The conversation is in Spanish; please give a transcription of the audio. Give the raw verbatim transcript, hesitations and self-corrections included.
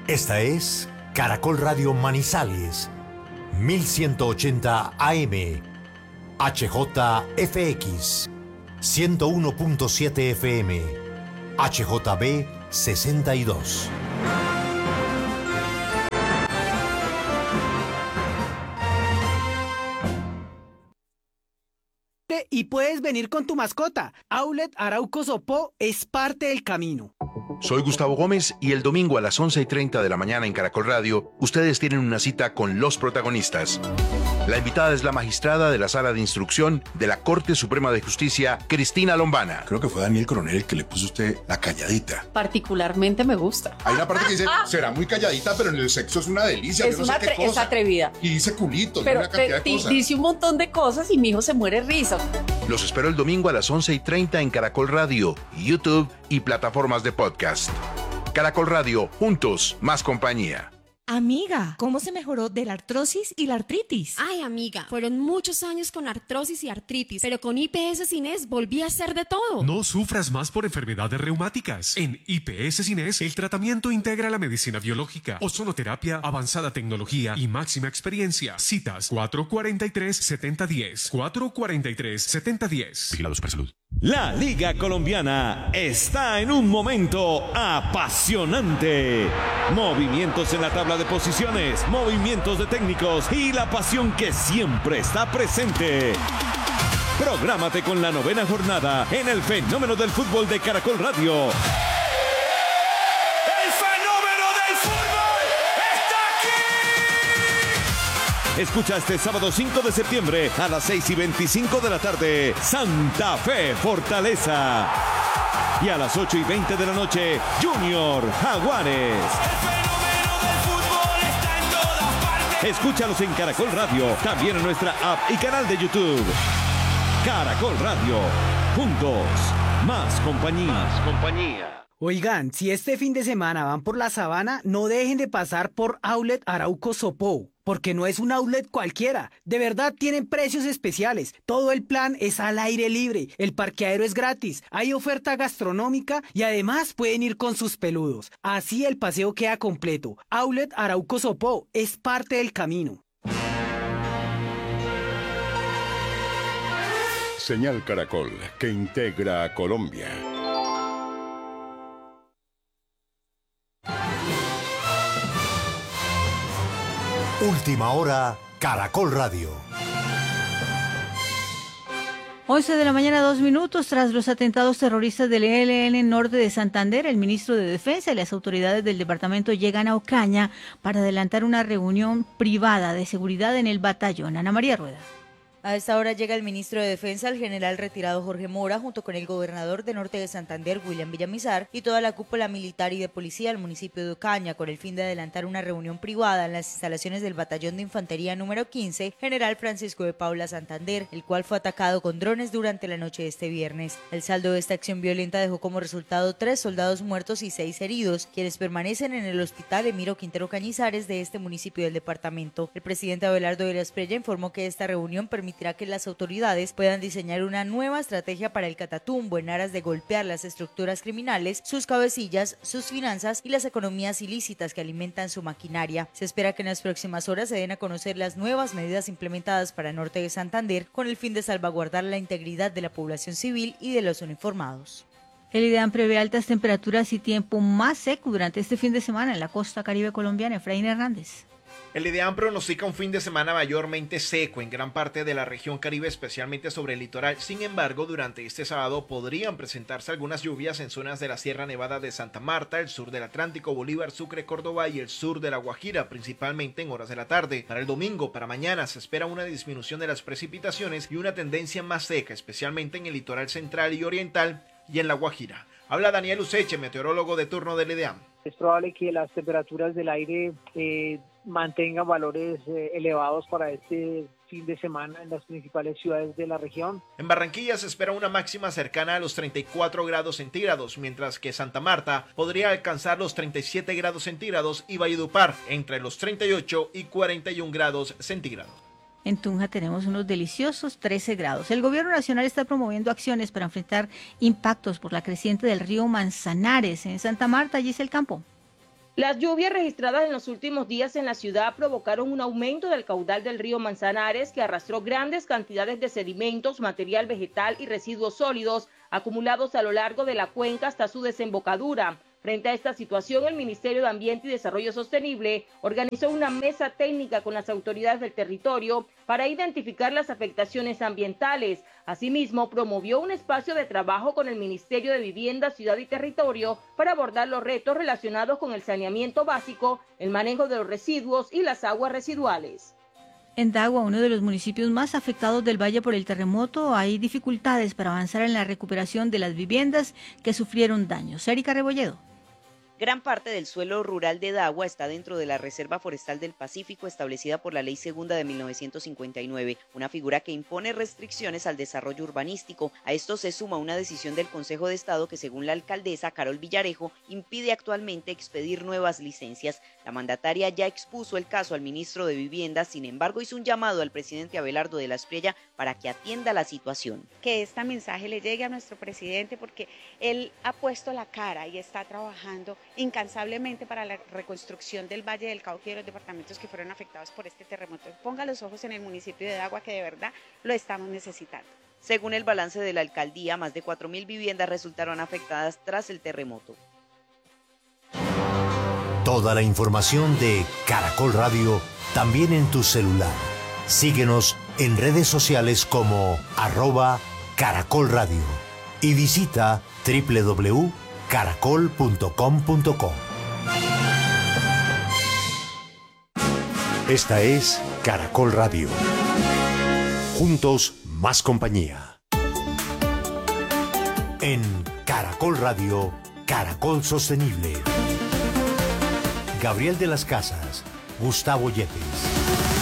Esta es Caracol Radio Manizales, mil ciento ochenta A M, H J F X, ciento uno punto siete F M, H J B sesenta y dos. Y puedes venir con tu mascota. Outlet Arauco Sopó es parte del camino. Soy Gustavo Gómez y el domingo a las once y treinta de la mañana en Caracol Radio, ustedes tienen una cita con los protagonistas. La invitada es la magistrada de la Sala de Instrucción de la Corte Suprema de Justicia, Cristina Lombana. Creo que fue Daniel Coronel el que le puso a usted la calladita. Particularmente me gusta. Hay una parte que dice, será muy calladita, pero en el sexo es una delicia. Es, yo no una sé qué cosa. Es atrevida. Y dice culito, pero una cantidad te, de cosas. Dice un montón de cosas y mi hijo se muere risa. Los espero el domingo a las once y treinta en Caracol Radio, YouTube y plataformas de podcast. Caracol Radio, juntos, más compañía. Amiga, ¿cómo se mejoró de la artrosis y la artritis? Ay, amiga, fueron muchos años con artrosis y artritis, pero con I P S Cines volví a hacer de todo. No sufras más por enfermedades reumáticas. En I P S Cines, el tratamiento integra la medicina biológica, ozonoterapia, avanzada tecnología y máxima experiencia. Citas cuatro cuatro tres, siete cero uno cero, cuatro cuatro tres, siete cero uno cero. Vigilados por salud. La Liga Colombiana está en un momento apasionante. Movimientos en la tabla de posiciones, movimientos de técnicos y la pasión que siempre está presente. Prográmate con la novena jornada en el fenómeno del fútbol de Caracol Radio. ¡El fenómeno del fútbol está aquí! Escucha este sábado cinco de septiembre a las seis y veinticinco de la tarde, Santa Fe Fortaleza. Y a las ocho y veinte de la noche, Junior Jaguares. Escúchalos en Caracol Radio, también en nuestra app y canal de YouTube. Caracol Radio, juntos, más compañía. Más compañía. Oigan, si este fin de semana van por la sabana, no dejen de pasar por Outlet Arauco Sopó, porque no es un outlet cualquiera. De verdad tienen precios especiales. Todo el plan es al aire libre, el parqueadero es gratis, hay oferta gastronómica y además pueden ir con sus peludos. Así el paseo queda completo. Outlet Arauco Sopó es parte del camino. Señal Caracol, que integra a Colombia. Última hora, Caracol Radio. once de la mañana, dos minutos. Tras los atentados terroristas del E L N en norte de Santander, el ministro de Defensa y las autoridades del departamento llegan a Ocaña para adelantar una reunión privada de seguridad en el batallón. Ana María Rueda. A esta hora llega el ministro de Defensa, el general retirado Jorge Mora, junto con el gobernador de Norte de Santander, William Villamizar, y toda la cúpula militar y de policía al municipio de Ocaña, con el fin de adelantar una reunión privada en las instalaciones del Batallón de Infantería número quince, General Francisco de Paula Santander, el cual fue atacado con drones durante la noche de este viernes. El saldo de esta acción violenta dejó como resultado tres soldados muertos y seis heridos, quienes permanecen en el hospital Emiro Quintero Cañizares de este municipio del departamento. El presidente Abelardo de la Espriella informó que esta reunión permite permitirá que las autoridades puedan diseñar una nueva estrategia para el Catatumbo en aras de golpear las estructuras criminales, sus cabecillas, sus finanzas y las economías ilícitas que alimentan su maquinaria. Se espera que en las próximas horas se den a conocer las nuevas medidas implementadas para Norte de Santander con el fin de salvaguardar la integridad de la población civil y de los uniformados. El IDEAM prevé altas temperaturas y tiempo más seco durante este fin de semana en la costa caribe colombiana. Efraín Hernández. El IDEAM pronostica un fin de semana mayormente seco en gran parte de la región Caribe, especialmente sobre el litoral. Sin embargo, durante este sábado podrían presentarse algunas lluvias en zonas de la Sierra Nevada de Santa Marta, el sur del Atlántico, Bolívar, Sucre, Córdoba y el sur de La Guajira, principalmente en horas de la tarde. Para el domingo, para mañana, se espera una disminución de las precipitaciones y una tendencia más seca, especialmente en el litoral central y oriental y en La Guajira. Habla Daniel Useche, meteorólogo de turno del IDEAM. Es probable que las temperaturas del aire eh, mantengan valores eh, elevados para este fin de semana en las principales ciudades de la región. En Barranquilla se espera una máxima cercana a los treinta y cuatro grados centígrados, mientras que Santa Marta podría alcanzar los treinta y siete grados centígrados y Valledupar entre los treinta y ocho y cuarenta y uno grados centígrados. En Tunja tenemos unos deliciosos trece grados. El gobierno nacional está promoviendo acciones para enfrentar impactos por la creciente del río Manzanares. En Santa Marta, allí es el campo. Las lluvias registradas en los últimos días en la ciudad provocaron un aumento del caudal del río Manzanares que arrastró grandes cantidades de sedimentos, material vegetal y residuos sólidos acumulados a lo largo de la cuenca hasta su desembocadura. Frente a esta situación, el Ministerio de Ambiente y Desarrollo Sostenible organizó una mesa técnica con las autoridades del territorio para identificar las afectaciones ambientales. Asimismo, promovió un espacio de trabajo con el Ministerio de Vivienda, Ciudad y Territorio para abordar los retos relacionados con el saneamiento básico, el manejo de los residuos y las aguas residuales. En Dagua, uno de los municipios más afectados del valle por el terremoto, hay dificultades para avanzar en la recuperación de las viviendas que sufrieron daños. Erika Rebolledo. Gran parte del suelo rural de Dagua está dentro de la Reserva Forestal del Pacífico establecida por la Ley Segunda de mil novecientos cincuenta y nueve, una figura que impone restricciones al desarrollo urbanístico. A esto se suma una decisión del Consejo de Estado que, según la alcaldesa Carol Villarejo, impide actualmente expedir nuevas licencias. La mandataria ya expuso el caso al ministro de Vivienda, sin embargo hizo un llamado al presidente Abelardo de la Espriella para que atienda la situación. Que este mensaje le llegue a nuestro presidente porque él ha puesto la cara y está trabajando incansablemente para la reconstrucción del Valle del Cauca y de los departamentos que fueron afectados por este terremoto. Ponga los ojos en el municipio de Dagua, que de verdad lo estamos necesitando. Según el balance de la alcaldía, más de cuatro mil viviendas resultaron afectadas tras el terremoto. Toda la información de Caracol Radio también en tu celular. Síguenos en redes sociales como arroba Caracol Radio y visita doble u doble u doble u punto caracol punto com punto co. Esta es Caracol Radio. Juntos, más compañía. En Caracol Radio, Caracol Sostenible. Gabriel de las Casas, Gustavo Yepes.